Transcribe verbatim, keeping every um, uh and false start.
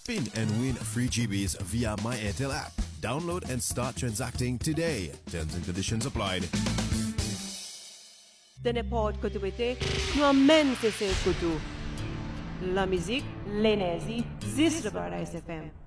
Spin and win free G Bs via My Airtel app. Download and start transacting today. Terms and conditions applied. Tenepod kotuete, no ammente se kutu. La musique, l'énergie, zis le Paradise F M.